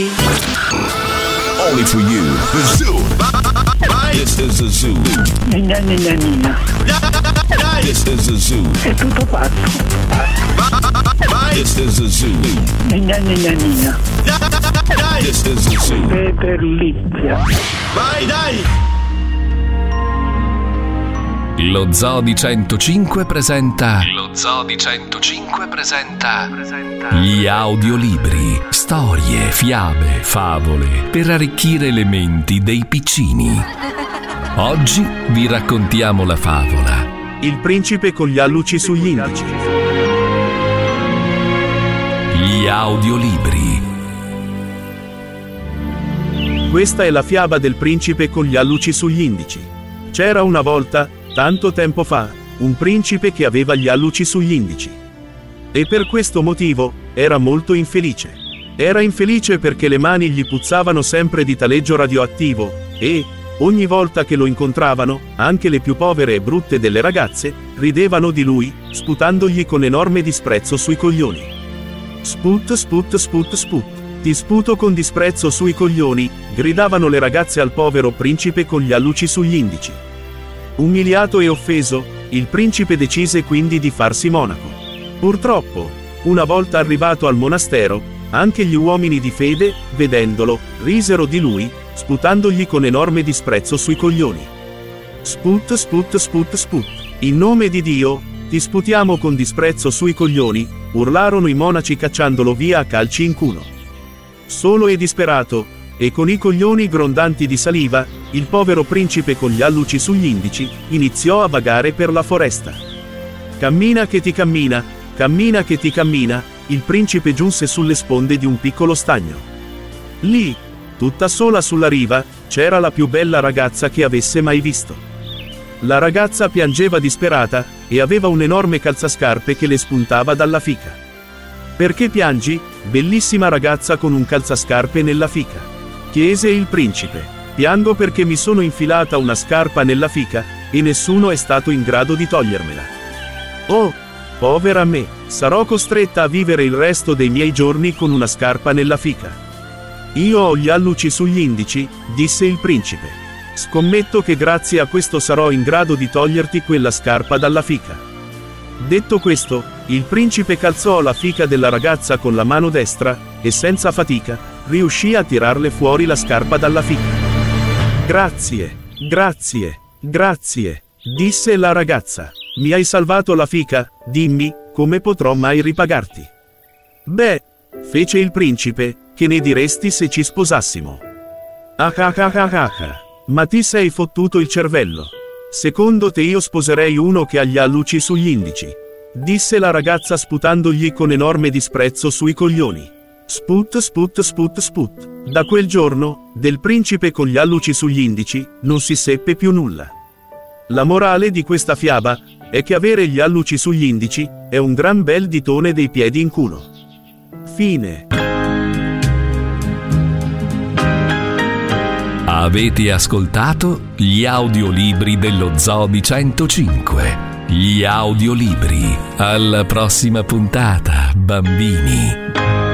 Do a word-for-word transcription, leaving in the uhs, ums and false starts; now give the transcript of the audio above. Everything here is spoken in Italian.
Only for you, the zoo. This is the zoo. Nina, nina, nina. This is the zoo. È tutto fatto. This is the zoo. Nina, nina, nina. This is the zoo. Peter Lizia. Vai, dai! Lo Zoo di centocinque presenta Lo Zoo di centocinque presenta gli audiolibri, storie, fiabe, favole per arricchire le menti dei piccini. Oggi vi raccontiamo la favola Il principe con gli alluci sugli indici. Gli audiolibri. Questa è la fiaba del principe con gli alluci sugli indici. C'era una volta, tanto tempo fa, un principe che aveva gli alluci sugli indici. E per questo motivo, era molto infelice. Era infelice perché le mani gli puzzavano sempre di taleggio radioattivo, e, ogni volta che lo incontravano, anche le più povere e brutte delle ragazze, ridevano di lui, sputandogli con enorme disprezzo sui coglioni. Sput, sput, sput, sput. Ti sputo con disprezzo sui coglioni, gridavano le ragazze al povero principe con gli alluci sugli indici. Umiliato e offeso, il principe decise quindi di farsi monaco. Purtroppo, una volta arrivato al monastero, anche gli uomini di fede, vedendolo, risero di lui, sputandogli con enorme disprezzo sui coglioni. Sput, sput, sput, sput. In nome di Dio, ti sputiamo con disprezzo sui coglioni, urlarono i monaci cacciandolo via a calci in culo. Solo e disperato, e con i coglioni grondanti di saliva, il povero principe con gli alluci sugli indici, iniziò a vagare per la foresta. Cammina che ti cammina, cammina che ti cammina, il principe giunse sulle sponde di un piccolo stagno. Lì, tutta sola sulla riva, c'era la più bella ragazza che avesse mai visto. La ragazza piangeva disperata, e aveva un enorme calzascarpe che le spuntava dalla fica. Perché piangi, bellissima ragazza con un calzascarpe nella fica? Chiese il principe. Piango perché mi sono infilata una scarpa nella fica, e nessuno è stato in grado di togliermela. Oh, povera me, sarò costretta a vivere il resto dei miei giorni con una scarpa nella fica. Io ho gli alluci sugli indici, disse il principe. Scommetto che grazie a questo sarò in grado di toglierti quella scarpa dalla fica. Detto questo, il principe calzò la fica della ragazza con la mano destra, e senza fatica, riuscì a tirarle fuori la scarpa dalla fica. Grazie, grazie, grazie, disse la ragazza. Mi hai salvato la fica, dimmi, come potrò mai ripagarti? Beh, fece il principe, che ne diresti se ci sposassimo? Ah ah ah ah ah ah, ma ti sei fottuto il cervello. Secondo te io sposerei uno che ha gli alluci sugli indici? Disse la ragazza sputandogli con enorme disprezzo sui coglioni. Sput, sput, sput, sput. Da quel giorno, del principe con gli alluci sugli indici, non si seppe più nulla. La morale di questa fiaba è che avere gli alluci sugli indici è un gran bel ditone dei piedi in culo. Fine. Avete ascoltato gli audiolibri dello Zoo di centocinque. Gli audiolibri. Alla prossima puntata, bambini.